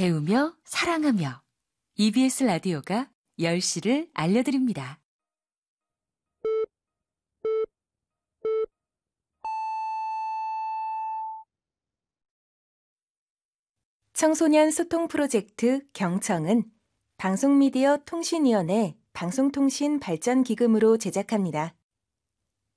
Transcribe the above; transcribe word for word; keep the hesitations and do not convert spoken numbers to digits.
배우며 사랑하며 이비에스 라디오가 열 시를 알려드립니다. 청소년 소통 프로젝트 경청은 방송미디어 통신위원회 방송통신발전기금으로 제작합니다.